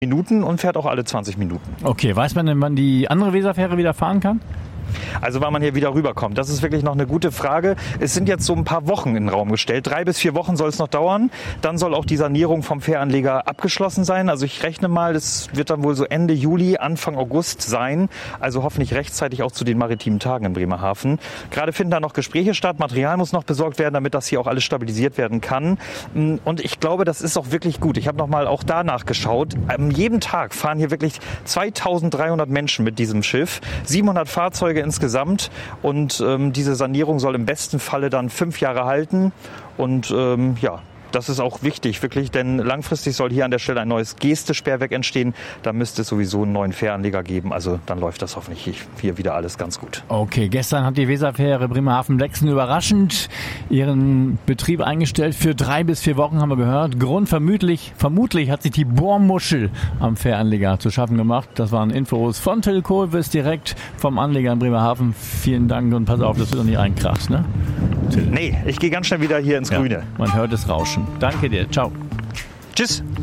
Minuten und fährt auch alle 20 Minuten. Okay, weiß man denn, wann die andere Weserfähre wieder fahren kann? Also wann man hier wieder rüberkommt, das ist wirklich noch eine gute Frage. Es sind jetzt so ein paar Wochen in den Raum gestellt. 3 bis 4 Wochen soll es noch dauern. Dann soll auch die Sanierung vom Fähranleger abgeschlossen sein. Also ich rechne mal, das wird dann wohl so Ende Juli, Anfang August sein. Also hoffentlich rechtzeitig auch zu den maritimen Tagen in Bremerhaven. Gerade finden da noch Gespräche statt. Material muss noch besorgt werden, damit das hier auch alles stabilisiert werden kann. Und ich glaube, das ist auch wirklich gut. Ich habe noch mal auch danach geschaut. Jeden Tag fahren hier wirklich 2300 Menschen mit diesem Schiff. 700 Fahrzeuge insgesamt und diese Sanierung soll im besten Falle dann 5 Jahre halten und das ist auch wichtig, wirklich, denn langfristig soll hier an der Stelle ein neues Geste-Sperrwerk entstehen. Da müsste es sowieso einen neuen Fähranleger geben. Also dann läuft das hoffentlich hier wieder alles ganz gut. Okay, gestern hat die Weserfähre Bremerhaven-Blexen überraschend ihren Betrieb eingestellt für 3 bis 4 Wochen, haben wir gehört. Grund vermutlich hat sich die Bohrmuschel am Fähranleger zu schaffen gemacht. Das waren Infos von Till Kohlwitz direkt vom Anleger in Bremerhaven. Vielen Dank und pass auf, dass du doch nicht einkrachst, ne? Nee, ich gehe ganz schnell wieder hier ins Grüne. Man hört es rauschen. Danke dir. Ciao. Tschüss.